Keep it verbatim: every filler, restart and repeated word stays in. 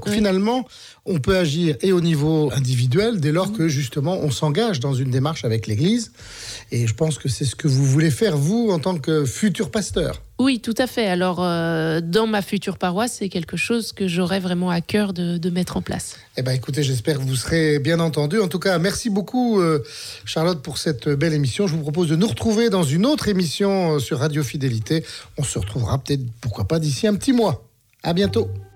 Donc Oui. finalement, on peut agir et au niveau individuel dès lors que justement on s'engage dans une démarche avec l'Église. Et je pense que c'est ce que vous voulez faire, vous, en tant que futur pasteur. Oui, tout à fait. Alors, euh, dans ma future paroisse, c'est quelque chose que j'aurais vraiment à cœur de, de mettre en place. Eh bien, écoutez, j'espère que vous serez bien entendu. En tout cas, merci beaucoup, euh, Charlotte, pour cette belle émission. Je vous propose de nous retrouver dans une autre émission euh, sur Radio Fidélité. On se retrouvera peut-être, pourquoi pas, d'ici un petit mois. À bientôt.